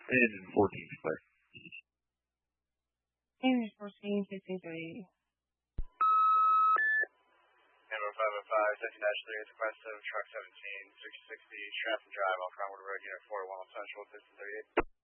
And 14 clear. And 1453. Number 505, 2-3 is requested of truck 17, 660, Stratton Drive off Rockwood Road, Unit 401 Central, distance 38.